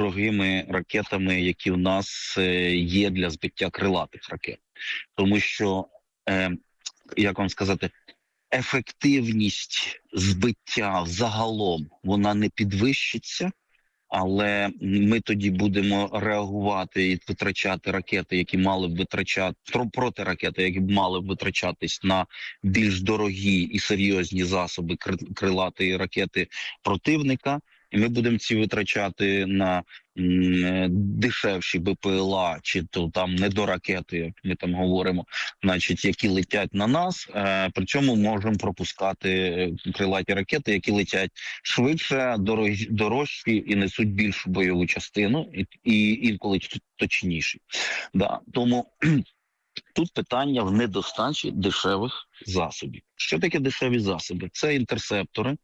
дорогими ракетами, які в нас є для збиття крилатих ракет. Тому що, як вам сказати, ефективність збиття загалом вона не підвищиться, але ми тоді будемо реагувати і витрачати ракети, які мали б протиракети, які б мали б витрачатись на більш дорогі і серйозні засоби крилатої ракети противника. І ми будемо ці витрачати на дешевші БПЛА, чи то там недоракети, як ми там говоримо, значить, які летять на нас. При цьому можемо пропускати крилаті ракети, які летять швидше, дорожчі і несуть більшу бойову частину, і інколи точніші. Да. Тому тут питання в недостачі дешевих засобів. Що таке дешеві засоби? Це інтерсептори,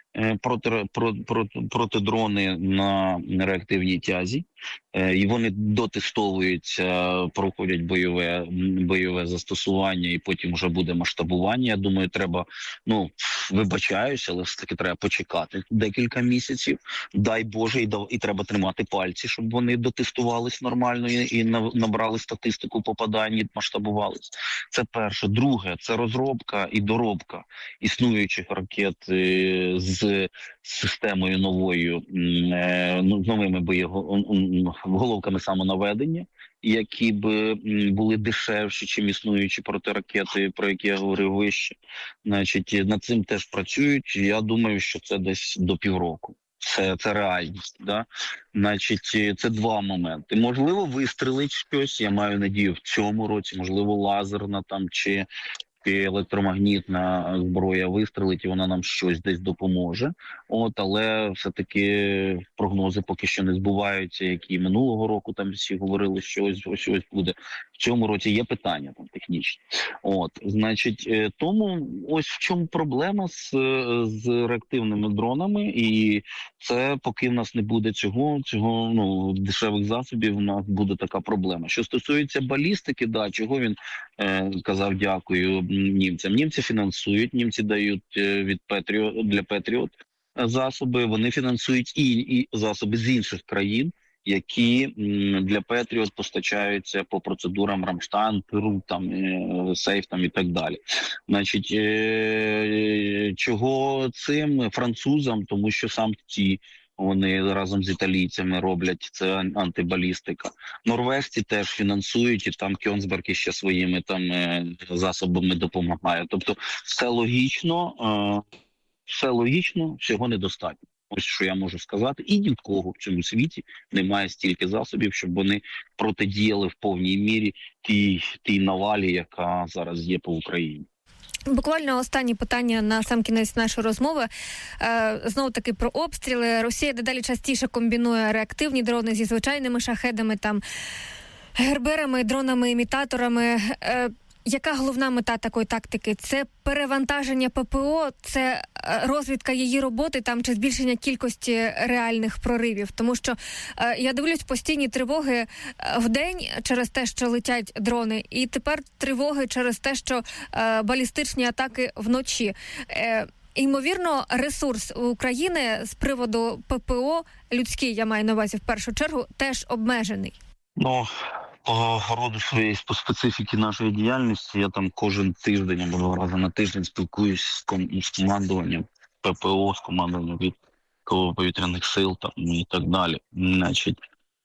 протидрони на реактивній тязі, і вони дотестовуються, проходять бойове застосування, і потім вже буде масштабування. Я думаю, треба, вибачаюся, але все-таки треба почекати декілька місяців. Дай Боже, і треба тримати пальці, щоб вони дотестувались нормально і набрали статистику попадань, і масштабувались. Це перше. Друге, це розробка і доробка існуючих ракет з системою новою, з новими головками самонаведення, які б були дешевші, ніж існуючі протиракети, про які я говорив вище. Значить, над цим теж працюють. Я думаю, що це десь до півроку. Це реальність. Да? Значить, це два моменти. Можливо, вистрелить щось, я маю надію, в цьому році, можливо, лазерна там чи електромагнітна зброя вистрелить, і вона нам щось десь допоможе. Але все-таки прогнози поки що не збуваються, які минулого року там всі говорили, що ось буде. В цьому році є питання там технічні. Значить, тому ось в чому проблема з реактивними дронами, і це поки в нас не буде цього дешевих засобів, у нас буде така проблема. Що стосується балістики, чого він казав дякую німцям. Німці фінансують, німці дають для Петріот засоби, вони фінансують і засоби з інших країн, які для Петріот постачаються по процедурам Рамштайн, Пиру, Сейф і так далі. Значить, чого цим французам? Тому що сам вони разом з італійцями роблять це антибалістика. Норвежці теж фінансують, і там Кьонсберг іще своїми засобами допомагає. Тобто все логічно, всього недостатньо. Ось що я можу сказати. І ні в кого в цьому світі немає стільки засобів, щоб вони протидіяли в повній мірі тій навалі, яка зараз є по Україні. Буквально останнє питання на сам кінець нашої розмови. Знову таки про обстріли. Росія дедалі частіше комбінує реактивні дрони зі звичайними шахедами, герберами, дронами-імітаторами. Яка головна мета такої тактики? Це перевантаження ППО, це розвідка її роботи чи збільшення кількості реальних проривів? Тому що я дивлюсь постійні тривоги вдень через те, що летять дрони, і тепер тривоги через те, що балістичні атаки вночі. Ймовірно, ресурс України з приводу ППО, людський, я маю на увазі в першу чергу, теж обмежений. По роду своєї специфіки нашої діяльності, я там кожен тиждень або 2 рази на тиждень спілкуюсь з командуванням ППО, з командуванням військово-повітряних сил і так далі. Значить,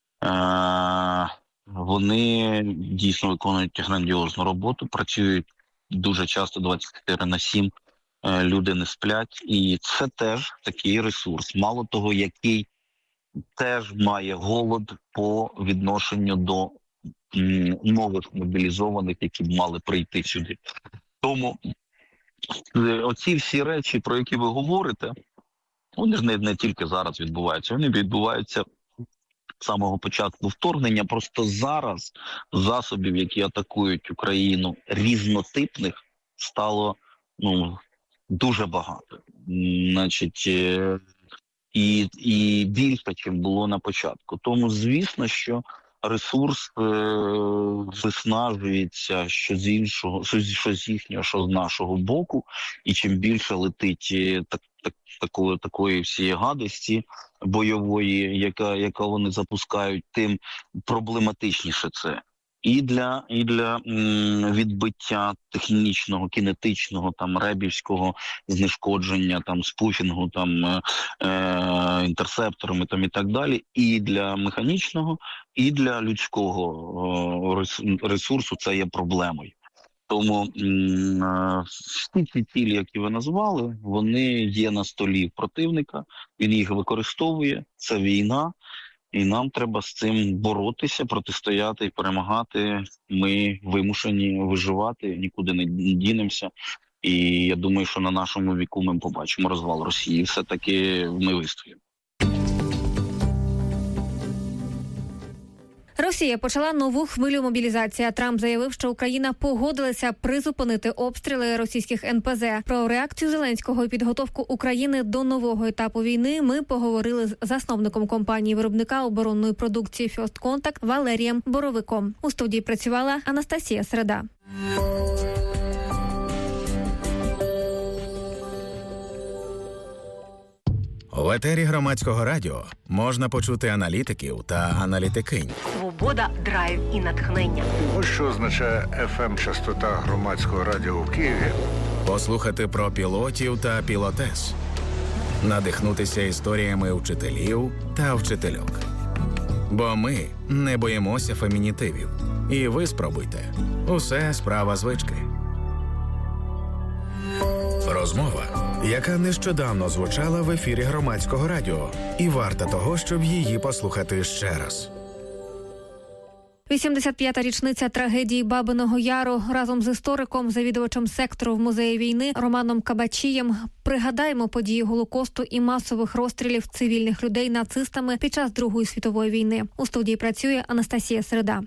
вони дійсно виконують грандіозну роботу, працюють дуже часто 24/7, люди не сплять, і це теж такий ресурс. Мало того, який теж має голод по відношенню до нових мобілізованих, які б мали прийти сюди. Тому оці всі речі, про які ви говорите, вони ж не тільки зараз відбуваються, вони відбуваються з самого початку вторгнення. Просто зараз засобів, які атакують Україну, різнотипних, стало дуже багато. Значить, і більше, ніж було на початку. Тому, звісно, що ресурс виснажується що з іншого, що з їхнього, що з нашого боку, і чим більше летить такої всієї гадості бойової, яка вони запускають, тим проблематичніше це. І для відбиття технічного, кінетичного, там ребівського знешкодження, там спуфінгу, там інтерсепторами, там і так далі, і для механічного, і для людського ресурсу це є проблемою. Тому всі ці цілі, які ви назвали, вони є на столі противника, він їх використовує, це війна. І нам треба з цим боротися, протистояти і перемагати. Ми вимушені виживати, нікуди не дінемося. І я думаю, що на нашому віку ми побачимо розвал Росії. Все-таки ми вистоїмо. Росія почала нову хвилю мобілізації. Трамп заявив, що Україна погодилася призупинити обстріли російських НПЗ. Про реакцію Зеленського і підготовку України до нового етапу війни ми поговорили з засновником компанії-виробника оборонної продукції First Contact Валерієм Боровиком. У студії працювала Анастасія Середа. В етері Громадського радіо можна почути аналітиків та аналітикинь. Свобода, драйв і натхнення. Ось що означає FM-частота Громадського радіо в Києві. Послухати про пілотів та пілотес. Надихнутися історіями вчителів та вчительок. Бо ми не боїмося фемінітивів. І ви спробуйте. Усе справа звички. Розмова, яка нещодавно звучала в ефірі Громадського радіо, і варта того, щоб її послухати ще раз. 85-та річниця трагедії Бабиного Яру. Разом з істориком, завідувачем сектору в Музеї війни Романом Кабачієм пригадаємо події Голокосту і масових розстрілів цивільних людей нацистами під час Другої світової війни. У студії працює Анастасія Середа.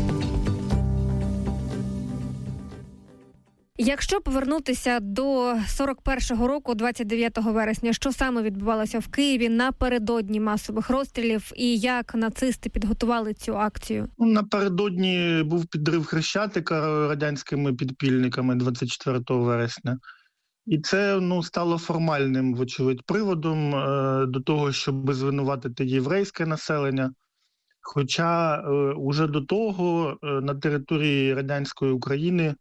Якщо повернутися до 41-го року, 29 вересня, що саме відбувалося в Києві напередодні масових розстрілів і як нацисти підготували цю акцію? Напередодні був підрив Хрещатика радянськими підпільниками 24 вересня. І це стало формальним, вочевидь, приводом до того, щоб звинуватити єврейське населення. Хоча уже до того на території радянської України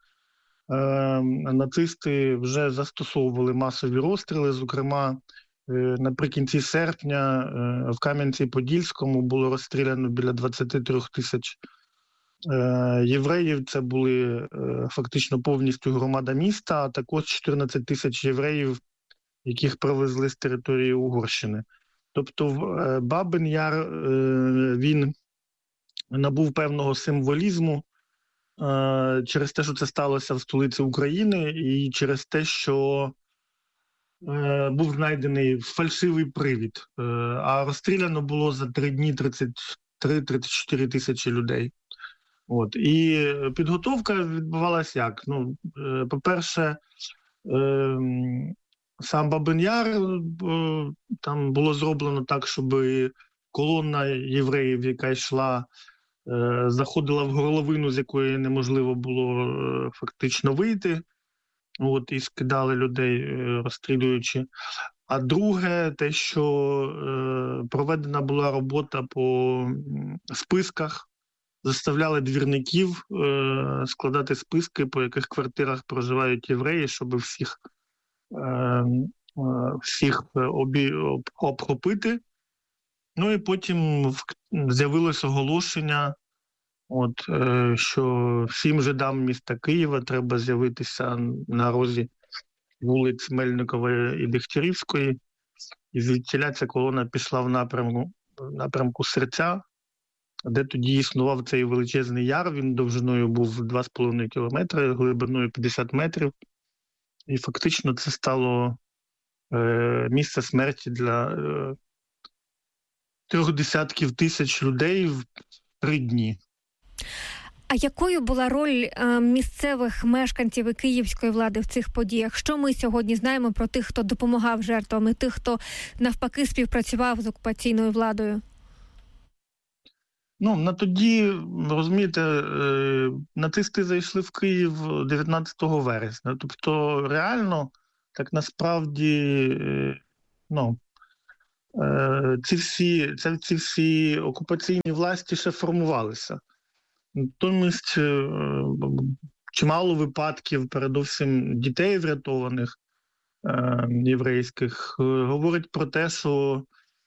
нацисти вже застосовували масові розстріли. Зокрема, наприкінці серпня в Кам'янці-Подільському було розстріляно біля 23 тисяч євреїв. Це були фактично повністю громада міста, а також 14 тисяч євреїв, яких привезли з території Угорщини. Тобто Бабин Яр, він набув певного символізму через те, що це сталося в столиці України, і через те, що був знайдений фальшивий привід. А розстріляно було за 3 дні 33-34 тисячі людей. І підготовка відбувалася як? По-перше, сам Бабин Яр, там було зроблено так, щоб колона євреїв, яка йшла, заходила в горловину, з якої неможливо було фактично вийти, і скидали людей, розстрілюючи. А друге, те, що проведена була робота по списках, заставляли двірників складати списки, по яких квартирах проживають євреї, щоб всіх обхопити. І потім з'явилось оголошення, що всім жидам міста Києва треба з'явитися на розі вулиць Мельникової і Дегтярівської. І звідтіля ця колона пішла в напрямку Серця, де тоді існував цей величезний яр. Він довжиною був 2,5 кілометри, глибиною 50 метрів. І фактично це стало місце смерті для 30 тисяч людей в 3 дні. А якою була роль місцевих мешканців і київської влади в цих подіях? Що ми сьогодні знаємо про тих, хто допомагав жертвам, і тих, хто навпаки співпрацював з окупаційною владою? На тоді, розумієте, нацисти зайшли в Київ 19 вересня. Тобто реально, так насправді, ці всі окупаційні власті ще формувалися. Натомість чимало випадків, передусім дітей врятованих єврейських, говорить про те, що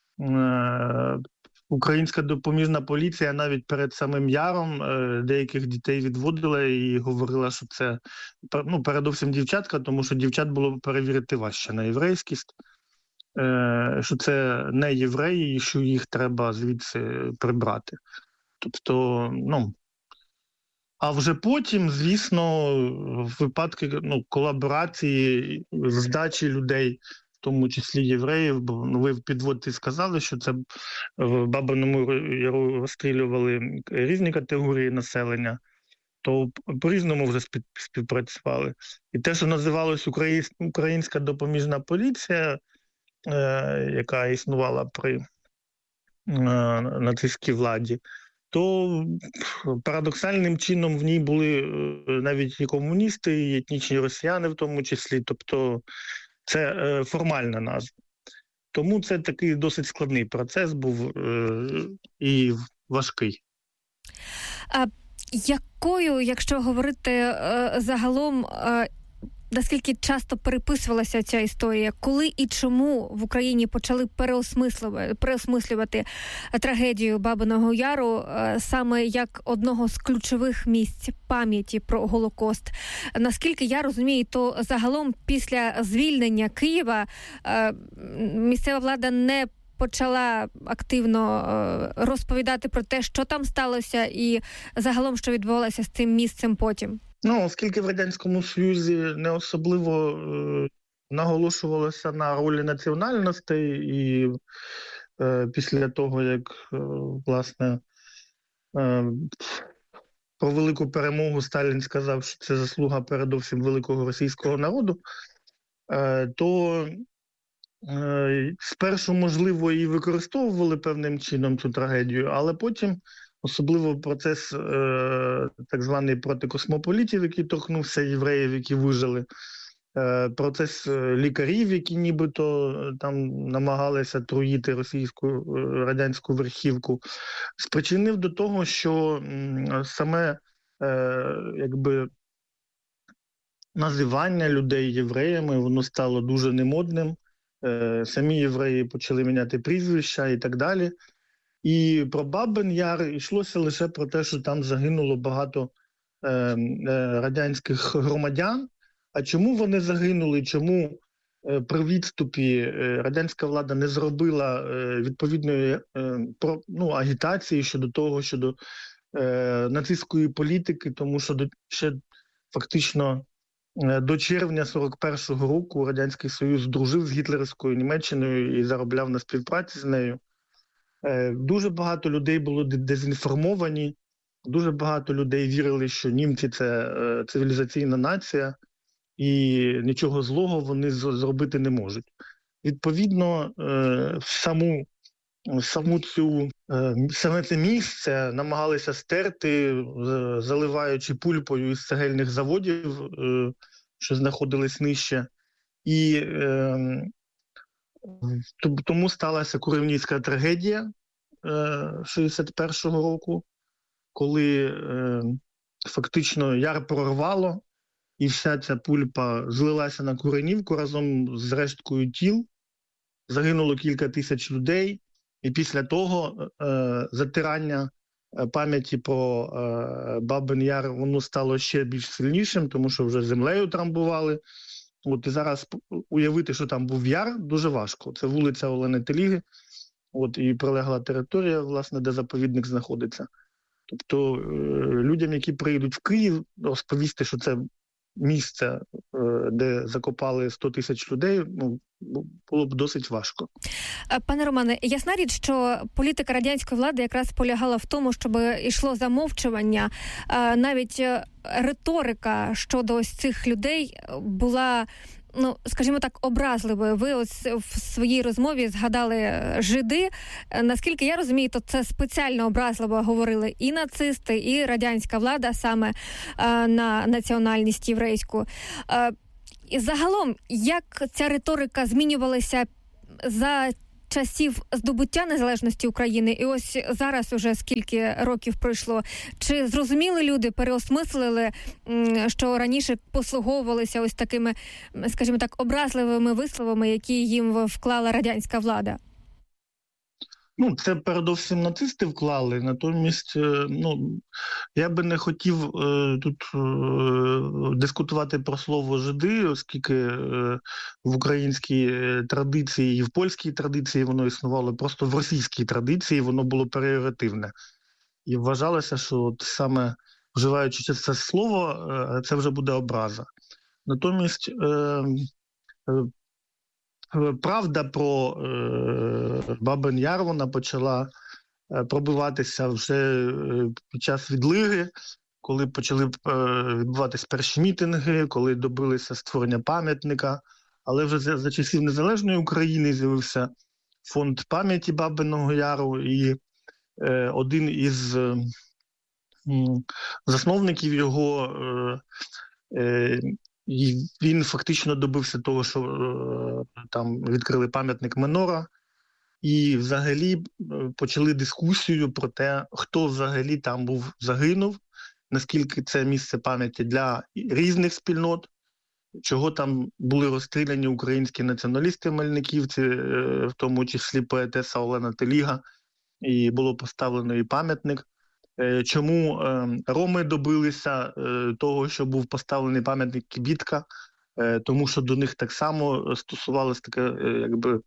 українська допоміжна поліція навіть перед самим Яром деяких дітей відводила і говорила, що це, передусім дівчатка, тому що дівчат було перевірити важче на єврейськість, що це не євреї і що їх треба звідси прибрати. Тобто, а вже потім, звісно, випадки колаборації, здачі людей, в тому числі євреїв, бо ви в підводці сказали, що це в Бабиному Яру розстрілювали різні категорії населення, то по-різному вже співпрацювали. І те, що називалось Українська допоміжна поліція, яка існувала при нацистській владі, то парадоксальним чином в ній були навіть і комуністи, і етнічні росіяни в тому числі. Тобто це формальна назва. Тому це такий досить складний процес був і важкий. А якою, якщо говорити загалом, наскільки часто переписувалася ця історія? Коли і чому в Україні почали переосмислювати трагедію Бабиного Яру саме як одного з ключових місць пам'яті про Голокост? Наскільки я розумію, то загалом після звільнення Києва місцева влада не почала активно розповідати про те, що там сталося і загалом, що відбувалося з цим місцем потім. Оскільки в Радянському Союзі не особливо наголошувалося на ролі національностей, і після того, як, власне, про велику перемогу Сталін сказав, що це заслуга передусім великого російського народу, то спершу, можливо, і використовували певним чином цю трагедію, але потім особливо процес так званий проти космополітів, який торкнувся євреїв, які вижили, процес лікарів, які нібито там намагалися труїти російську радянську верхівку, спричинив до того, що саме називання людей євреями, воно стало дуже немодним. Самі євреї почали міняти прізвища і так далі. І про Бабин Яр йшлося лише про те, що там загинуло багато радянських громадян. А чому вони загинули, чому при відступі радянська влада не зробила відповідної агітації щодо того, щодо нацистської політики, тому що ще фактично до червня 41-го року Радянський Союз дружив з гітлерівською Німеччиною і заробляв на співпраці з нею. Дуже багато людей було дезінформовані, дуже багато людей вірили, що німці – це цивілізаційна нація, і нічого злого вони зробити не можуть. Відповідно, саме це місце намагалися стерти, заливаючи пульпою із цегельних заводів, що знаходились нижче. І тому сталася Куренівська трагедія 61-го року, коли фактично Яр прорвало, і вся ця пульпа злилася на Куренівку разом з решткою тіл. Загинуло кілька тисяч людей, і після того затирання пам'яті про Бабин Яр, воно стало ще більш сильнішим, тому що вже землею трамбували. І зараз уявити, що там був яр, дуже важко. Це вулиця Олени Теліги, і прилегла територія, власне, де заповідник знаходиться. Тобто людям, які приїдуть в Київ, розповісти, що це місце, де закопали 100 тисяч людей, було б досить важко. Пане Романе, ясна річ, що політика радянської влади якраз полягала в тому, щоб йшло замовчування. Навіть риторика щодо ось цих людей була, скажімо так, образливою. Ви ось в своїй розмові згадали жиди. Наскільки я розумію, то це спеціально образливо говорили і нацисти, і радянська влада саме на національність єврейську. І загалом, як ця риторика змінювалася за часів здобуття незалежності України, і ось зараз уже скільки років пройшло, чи зрозуміли люди, переосмислили, що раніше послуговувалися ось такими, скажімо так, образливими висловами, які їм вклала радянська влада? Це передовсім нацисти вклали, натомість, я би не хотів тут дискутувати про слово «жиди», оскільки в українській традиції і в польській традиції воно існувало, просто в російській традиції воно було переоративне. І вважалося, що от саме вживаючи це слово, це вже буде образа. Натомість правда про Бабин Яр, вона почала пробиватися вже під час відлиги, коли почали відбуватись перші мітинги, коли добилися створення пам'ятника. Але вже за часів Незалежної України з'явився фонд пам'яті Бабиного Яру, і один із засновників його, і він фактично добився того, що там відкрили пам'ятник Менора, і взагалі почали дискусію про те, хто взагалі там загинув, наскільки це місце пам'яті для різних спільнот, чого там були розстріляні українські націоналісти-мельниківці, в тому числі поетеса Олена Теліга, і було поставлено і пам'ятник. Чому роми добилися того, що був поставлений пам'ятник Кібітка, тому що до них так само стосувалася така, якби,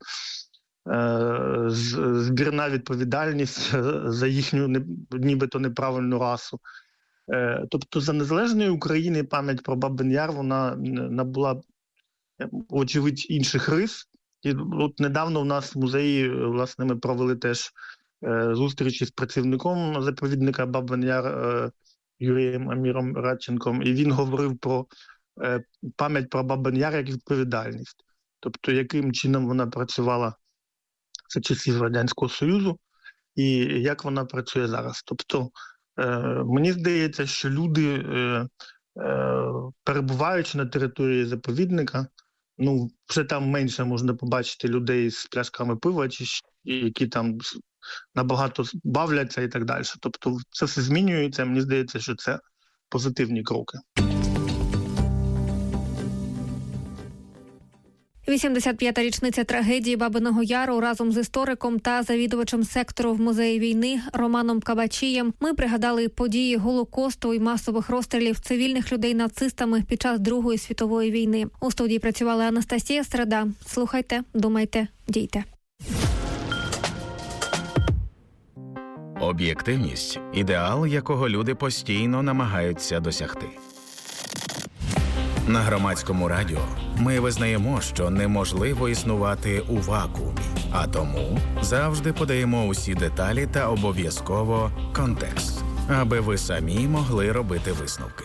збірна відповідальність за їхню нібито неправильну расу. Тобто за Незалежної України пам'ять про Бабин Яр, вона набула, очевидь, інших рис. І от недавно в нас в музеї, власне, ми провели теж зустрічі з працівником заповідника Бабин Яр Юрієм Аміром Радченком, і він говорив про пам'ять про Бабин Яр як відповідальність. Тобто, яким чином вона працювала за часів Радянського Союзу і як вона працює зараз. Тобто, мені здається, що люди, перебуваючи на території заповідника, вже там менше можна побачити людей з пляшками пива, які там набагато бавляться і так далі. Тобто це все змінюється, мені здається, що це позитивні кроки. 85-та річниця трагедії Бабиного Яру разом з істориком та завідувачем сектору в музеї війни Романом Кабачієм ми пригадали події Голокосту і масових розстрілів цивільних людей нацистами під час Другої світової війни. У студії працювала Анастасія Середа. Слухайте, думайте, дійте. Об'єктивність – ідеал, якого люди постійно намагаються досягти. На Громадському радіо ми визнаємо, що неможливо існувати у вакуумі, а тому завжди подаємо усі деталі та обов'язково контекст, аби ви самі могли робити висновки.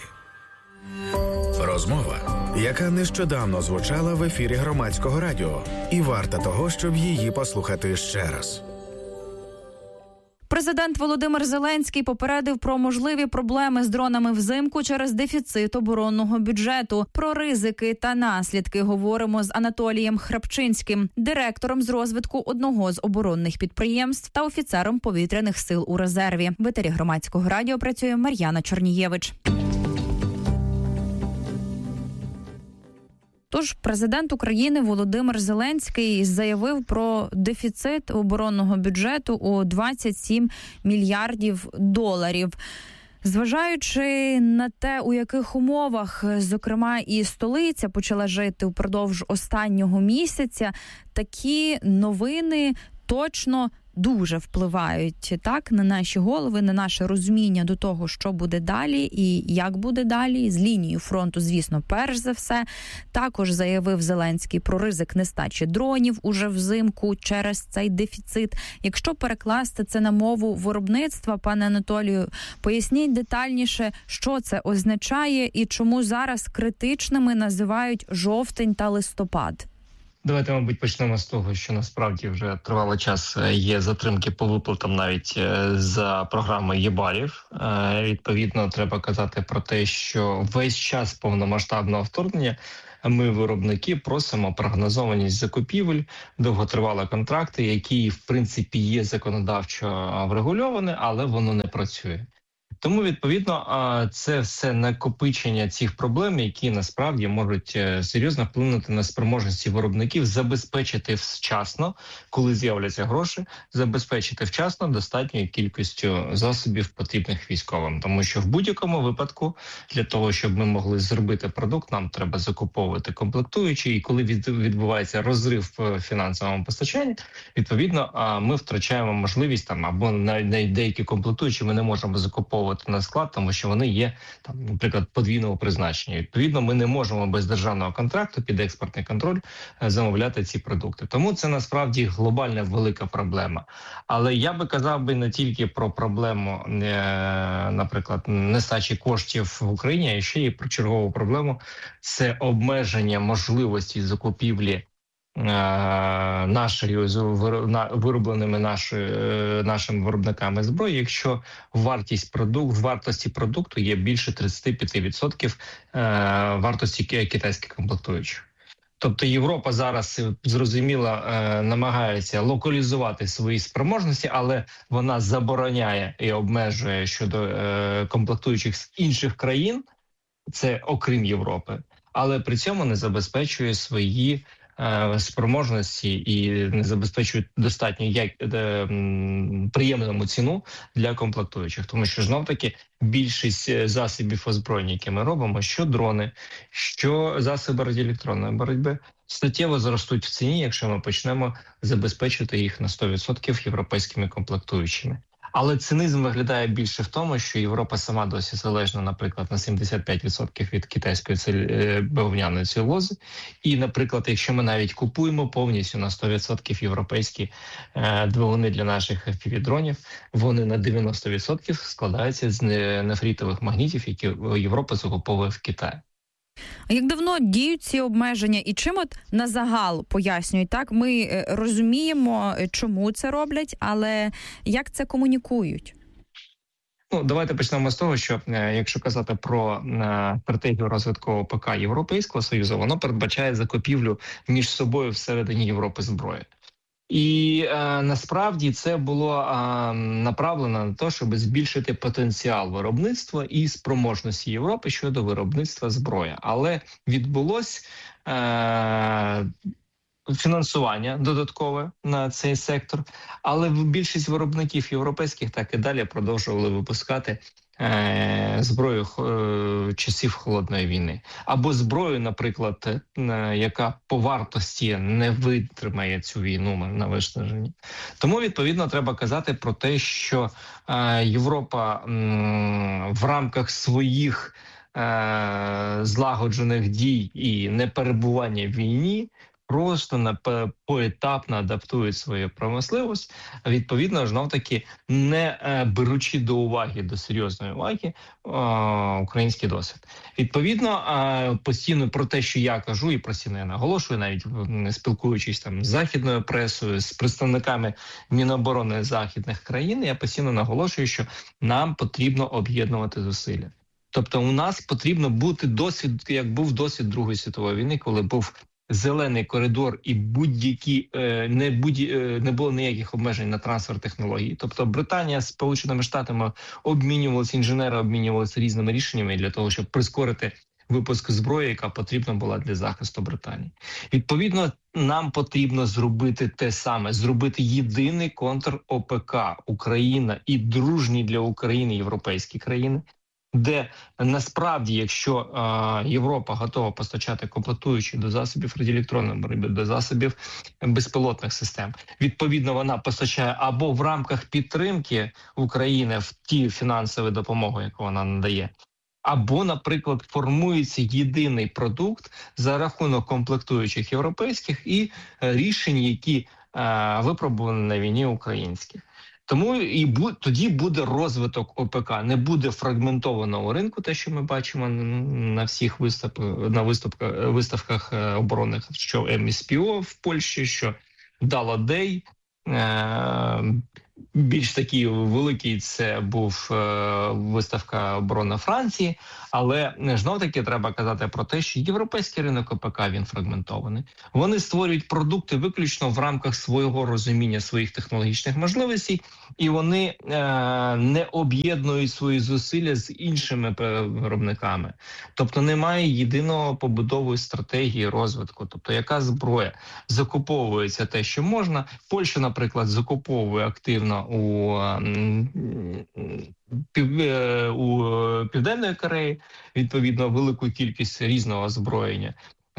Розмова, яка нещодавно звучала в ефірі Громадського радіо, і варта того, щоб її послухати ще раз. Президент Володимир Зеленський попередив про можливі проблеми з дронами взимку через дефіцит оборонного бюджету. Про ризики та наслідки говоримо з Анатолієм Храпчинським, директором з розвитку одного з оборонних підприємств та офіцером повітряних сил у резерві. В етері Громадського радіо працює Мар'яна Чорнієвич. Тож президент України Володимир Зеленський заявив про дефіцит оборонного бюджету у 27 мільярдів доларів. Зважаючи на те, у яких умовах, зокрема, і столиця почала жити впродовж останнього місяця, такі новини точно дуже впливають так на наші голови, на наше розуміння до того, що буде далі і як буде далі. З лінії фронту, звісно, перш за все. Також заявив Зеленський про ризик нестачі дронів уже взимку через цей дефіцит. Якщо перекласти це на мову виробництва, пане Анатолію, поясніть детальніше, що це означає і чому зараз критичними називають жовтень та листопад. Давайте, мабуть, почнемо з того, що насправді вже тривалий час є затримки по виплатам навіть за програми ЄБАРів. Відповідно, треба казати про те, що весь час повномасштабного вторгнення ми, виробники, просимо прогнозованість закупівель, довготривалі контракти, які, в принципі, є законодавчо врегульовані, але воно не працює. Тому, відповідно, це все накопичення цих проблем, які насправді можуть серйозно вплинути на спроможності виробників забезпечити вчасно, коли з'являться гроші, забезпечити вчасно достатньою кількістю засобів, потрібних військовим. Тому що в будь-якому випадку для того, щоб ми могли зробити продукт, нам треба закуповувати комплектуючі, і коли відбувається розрив в фінансовому постачанні, відповідно, ми втрачаємо можливість там, або навіть деякі комплектуючі ми не можемо закуповувати на склад, тому що вони є, там, наприклад, подвійного призначення. Відповідно, ми не можемо без державного контракту під експортний контроль замовляти ці продукти. Тому це насправді глобальна велика проблема. Але я би казав не тільки про проблему, наприклад, нестачі коштів в Україні, а ще й про чергову проблему – це обмеження можливості закупівлі нашою виробленими нашими виробниками зброї, якщо вартості продукту є більше 35% вартості китайських комплектуючих. Тобто Європа зараз, зрозуміло, намагається локалізувати свої спроможності, але вона забороняє і обмежує щодо комплектуючих з інших країн, це окрім Європи, але при цьому не забезпечує свої спроможності і не забезпечують достатньо приємному ціну для комплектуючих. Тому що, знов-таки, більшість засобів озброєння, які ми робимо, що дрони, що засоби радіоелектронної боротьби, суттєво зростуть в ціні, якщо ми почнемо забезпечити їх на 100% європейськими комплектуючими. Але цинизм виглядає більше в тому, що Європа сама досі залежна, наприклад, на 75% від китайської бавовняної целюлози. І, наприклад, якщо ми навіть купуємо повністю на 100% європейські двигуни для наших FPV-дронів, вони на 90% складаються з нефритових магнітів, які Європа закуповує в Китаї. А як давно діють ці обмеження і чим от на загал пояснюють? Так, ми розуміємо, чому це роблять, але як це комунікують? Ну, давайте почнемо з того, що якщо казати про стратегію розвитку ОПК Європейського Союзу, воно передбачає закупівлю між собою всередині Європи зброї. І насправді це було направлено на те, щоб збільшити потенціал виробництва і спроможності Європи щодо виробництва зброї. Але відбулось фінансування додаткове на цей сектор, але більшість виробників європейських так і далі продовжували випускати зброю часів Холодної війни. Або зброю, наприклад, яка по вартості не витримає цю війну на виснаженні. Тому, відповідно, треба казати про те, що Європа в рамках своїх злагоджених дій і неперебування в війні просто поетапно адаптують свою промисловість, відповідно, знов-таки не беручи до уваги, до серйозної уваги, український досвід. Відповідно, постійно про те, що я кажу, і постійно я наголошую, навіть спілкуючись там з західною пресою, з представниками Міноборони західних країн, я постійно наголошую, що нам потрібно об'єднувати зусилля. Тобто у нас потрібно бути досвід, як був досвід Другої світової війни, коли був зелений коридор і не було ніяких обмежень на трансфер технологій. Тобто Британія з Сполученими Штатами обмінювалися, інженери обмінювалися різними рішеннями для того, щоб прискорити випуск зброї, яка потрібна була для захисту Британії. Відповідно, нам потрібно зробити те саме, зробити єдиний контр-ОПК Україна і дружні для України європейські країни, де насправді, якщо Європа готова постачати комплектуючі до засобів радіоелектронної боротьби, до засобів безпілотних систем, відповідно вона постачає або в рамках підтримки України в ті фінансові допомоги, яку вона надає, або, наприклад, формується єдиний продукт за рахунок комплектуючих європейських і рішень, які випробувані на війні українських. Тому тоді буде розвиток ОПК, не буде фрагментованого ринку, те, що ми бачимо на всіх виставках оборонних, що МСПО в Польщі, що Даладей, більш такий великий це був виставка оборони Франції, але знов-таки треба казати про те, що європейський ринок ОПК, він фрагментований. Вони створюють продукти виключно в рамках свого розуміння своїх технологічних можливостей, і вони не об'єднують свої зусилля з іншими виробниками. Тобто немає єдиного побудової стратегії розвитку. Тобто яка зброя? Закуповується те, що можна. Польща, наприклад, закуповує активно у Південної Кореї, відповідно, велику кількість різного озброєння.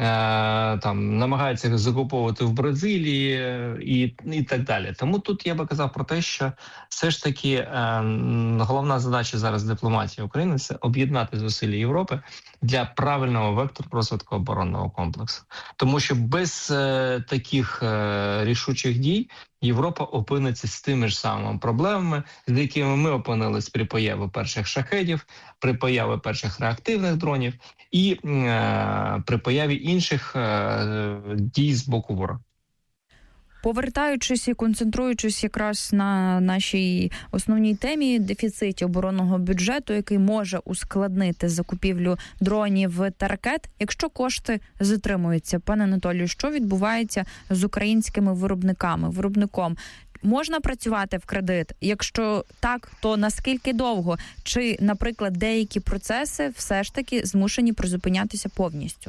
Там намагаються закуповувати в Бразилії і так далі. Тому тут я би казав про те, що все ж таки головна задача зараз дипломатії України – це об'єднати зусилля Європи для правильного вектору розвитку оборонного комплексу. Тому що без таких рішучих дій Європа опиниться з тими ж самими проблемами, з якими ми опинились при появі перших шахедів, при появі перших реактивних дронів і при появі інших дій з боку ворога. Повертаючись і концентруючись якраз на нашій основній темі дефіциті оборонного бюджету, який може ускладнити закупівлю дронів та ракет, якщо кошти затримуються, пане Анатолію, що відбувається з українськими виробником? Можна працювати в кредит? Якщо так, то наскільки довго? Чи, наприклад, деякі процеси все ж таки змушені призупинятися повністю?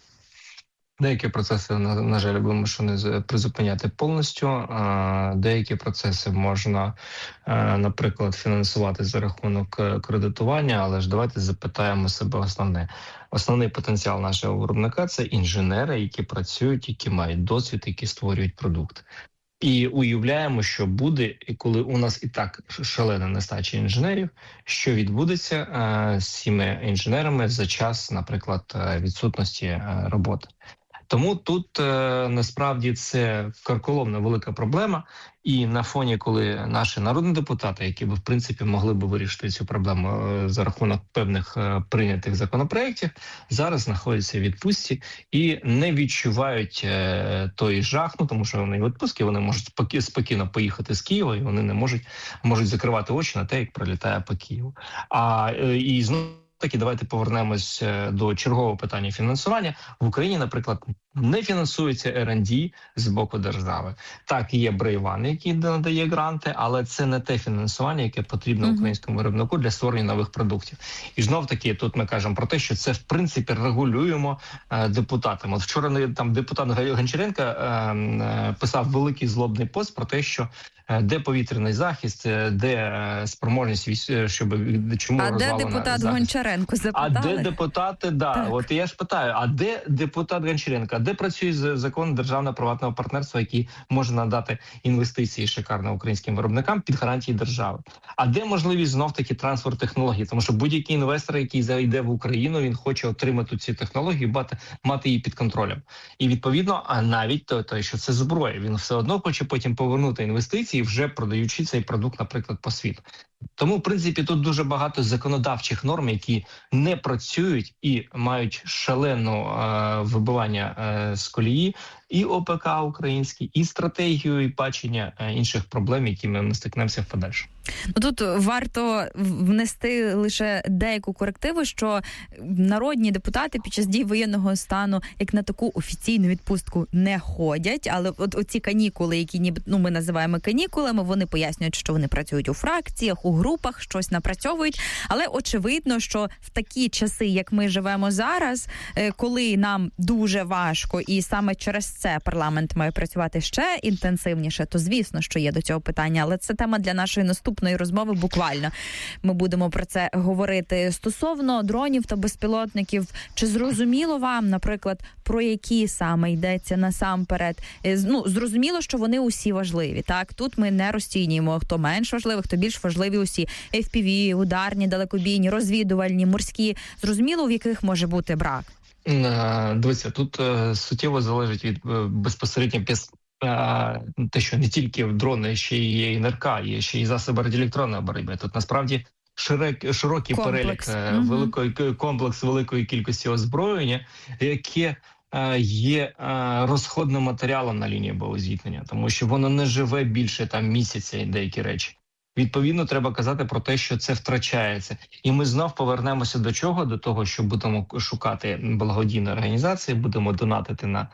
Деякі процеси, на жаль, вимушені призупиняти повністю. Деякі процеси можна, наприклад, фінансувати за рахунок кредитування, але ж давайте запитаємо себе основне. Основний потенціал нашого виробника – це інженери, які працюють, які мають досвід, які створюють продукт. І уявляємо, що буде, коли у нас і так шалена нестача інженерів, що відбудеться з цими інженерами за час, наприклад, відсутності роботи. Тому тут насправді це карколомна велика проблема, і на фоні, коли наші народні депутати, які б в принципі могли б вирішити цю проблему за рахунок певних прийнятих законопроєктів, зараз знаходяться в відпустці і не відчувають той жах, тому що вони в відпустці, вони можуть спокійно поїхати з Києва, і вони не можуть закривати очі на те, як пролітає по Києву. І знову таки, давайте повернемось до чергового питання фінансування. В Україні, наприклад, не фінансується R&D з боку держави. Так, є Брейван, який надає гранти, але це не те фінансування, яке потрібно українському виробнику для створення нових продуктів. І знов-таки тут ми кажемо про те, що це, в принципі, регулюємо депутатами. От вчора там депутат Гончаренко писав великий злобний пост про те, що де повітряний захист, де спроможність, щоб чому розвалена захист. А де депутат Гончаренко, запитали? А де депутати, да. От я ж питаю, а де депутат Гончаренко? Де працює закон державно-приватного партнерства, який може надати інвестиції шикарно українським виробникам під гарантії держави? А де можливість знов-таки трансфер технологій? Тому що будь-який інвестор, який зайде в Україну, він хоче отримати ці технології, мати її під контролем. І відповідно, а навіть той, що це зброя, він все одно хоче потім повернути інвестиції, вже продаючи цей продукт, наприклад, по світу. Тому, в принципі, тут дуже багато законодавчих норм, які не працюють і мають шалену вибивання з колії і ОПК український, і стратегію, і бачення інших проблем, якими ми стикнемося в подальшому. Тут варто внести лише деяку корективу, що народні депутати під час дій воєнного стану як на таку офіційну відпустку не ходять, але от оці канікули, які ми називаємо канікулами, вони пояснюють, що вони працюють у фракціях, у групах, щось напрацьовують, але очевидно, що в такі часи, як ми живемо зараз, коли нам дуже важко і саме через це парламент має працювати ще інтенсивніше, то звісно, що є до цього питання, але це тема для нашої наступної розмови буквально. Ми будемо про це говорити. Стосовно дронів та безпілотників, чи зрозуміло вам, наприклад, про які саме йдеться насамперед? Зрозуміло, що вони усі важливі, так? Тут ми не розцінюємо, хто менш важливий, хто більш важливі усі. FPV, ударні, далекобійні, розвідувальні, морські. Зрозуміло, в яких може бути брак? Дивіться, тут суттєво залежить від безпосередньо те, що не тільки дрони, ще є і НРК, є ще і засоби радіоелектронної боротьби. Тут насправді широкий перелік, комплекс великої кількості озброєння, яке є розходним матеріалом на лінії бойового зіткнення, тому що воно не живе більше там місяця, деякі речі. Відповідно, треба казати про те, що це втрачається. І ми знов повернемося до чого? До того, що будемо шукати благодійні організації, будемо донатити на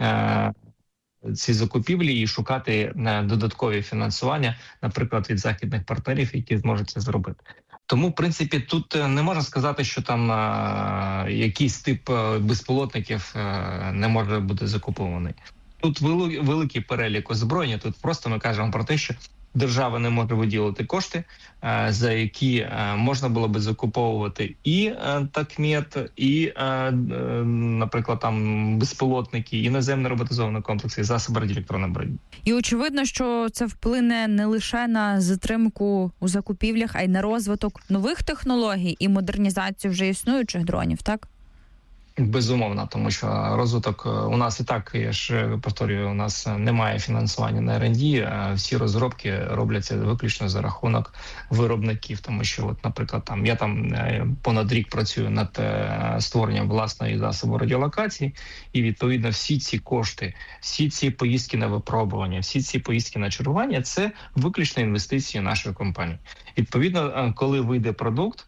ці закупівлі і шукати додаткові фінансування, наприклад, від західних партнерів, які зможуть це зробити. Тому, в принципі, тут не можна сказати, що там якийсь тип безпілотників не може бути закупований. Тут великий перелік озброєння, тут просто ми кажемо про те, що держава не може виділити кошти, за які можна було би закуповувати і такмет, і, наприклад, там безпілотники, і наземні роботизовані комплекси, і засоби радіоелектронної боротьби. І очевидно, що це вплине не лише на затримку у закупівлях, а й на розвиток нових технологій і модернізацію вже існуючих дронів, так? Безумовно, тому що розвиток у нас і так, я ж повторюю, у нас немає фінансування на R&D, всі розробки робляться виключно за рахунок виробників, тому що, от, наприклад, там я там понад рік працюю над створенням власної засобу радіолокації, і відповідно всі ці кошти, всі ці поїздки на випробування, всі ці поїздки на чергування – це виключно інвестиції нашої компанії. Відповідно, коли вийде продукт,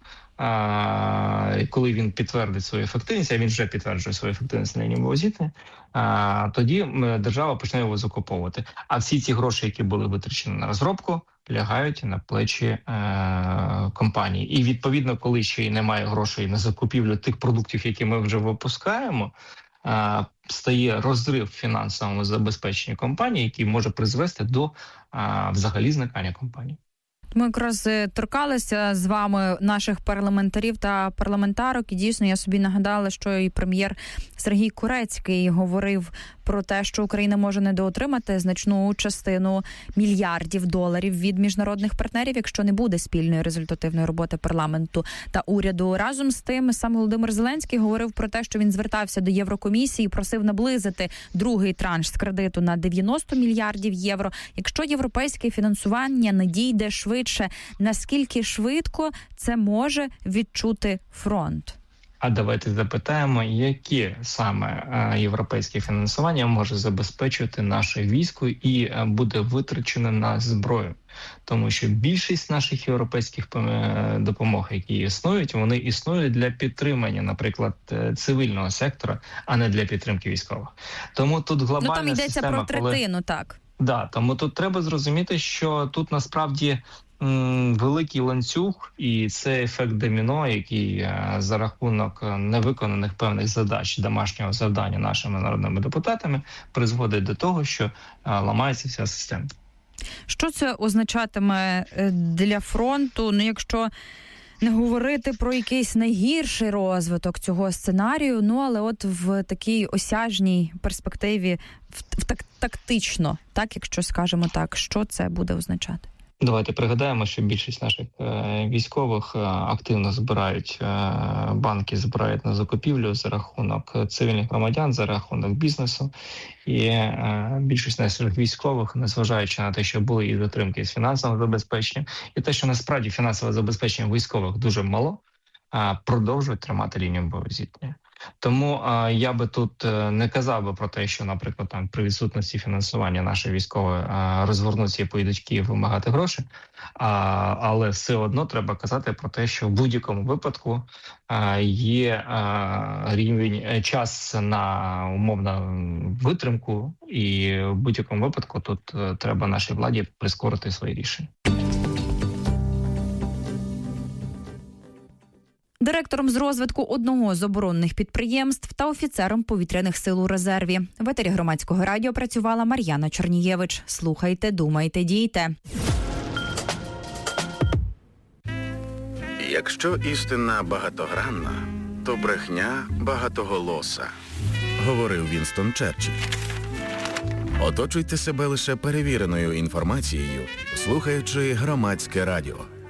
коли він підтвердить свою ефективність, а він вже підтверджує свою ефективність на лінії бойового зіткнення, тоді держава почне його закуповувати. А всі ці гроші, які були витрачені на розробку, лягають на плечі компанії. І відповідно, коли ще й немає грошей на закупівлю тих продуктів, які ми вже випускаємо, стає розрив в фінансовому забезпеченні компанії, який може призвести до взагалі зникання компанії. Ми якраз торкалися з вами наших парламентарів та парламентарок, і дійсно я собі нагадала, що і прем'єр Сергій Курецький говорив про те, що Україна може недоотримати значну частину мільярдів доларів від міжнародних партнерів, якщо не буде спільної результативної роботи парламенту та уряду. Разом з тим, сам Володимир Зеленський говорив про те, що він звертався до Єврокомісії, просив наблизити другий транш з кредиту на 90 мільярдів євро. Якщо європейське фінансування не дійде швидше, наскільки швидко це може відчути фронт? А давайте запитаємо, які саме європейське фінансування може забезпечувати наше військо і буде витрачено на зброю. Тому що більшість наших європейських допомог, які існують, вони існують для підтримання, наприклад, цивільного сектора, а не для підтримки військових. Тому тут глобальна система... там йдеться про третину, так. Да, тому тут треба зрозуміти, що тут насправді великий ланцюг, і це ефект доміно, який за рахунок невиконаних певних задач, домашнього завдання нашими народними депутатами призводить до того, що ламається вся система. Що це означатиме для фронту, якщо не говорити про якийсь найгірший розвиток цього сценарію, але от в такій осяжній перспективі, тактично, так, якщо скажемо так, що це буде означати? Давайте пригадаємо, що більшість наших військових активно збирають, банки збирають на закупівлю за рахунок цивільних громадян, за рахунок бізнесу. І більшість наших військових, незважаючи на те, що були і затримки з фінансового забезпечення, і те, що насправді фінансове забезпечення військових дуже мало, продовжують тримати лінію бойового зіткнення. Тому я би тут не казав би про те, що, наприклад, там при відсутності фінансування нашої військової розвернуться і поїдуть в Київ вимагати гроші, але все одно треба казати про те, що в будь-якому випадку є рівень, час на умовну витримку, і в будь-якому випадку тут треба нашій владі прискорити свої рішення. Директором з розвитку одного з оборонних підприємств та офіцером повітряних сил у резерві. В етері Громадського радіо працювала Мар'яна Чернієвич. Слухайте, думайте, дійте. Якщо істина багатогранна, то брехня багатоголоса, говорив Вінстон Черчилль. Оточуйте себе лише перевіреною інформацією, слухаючи Громадське радіо.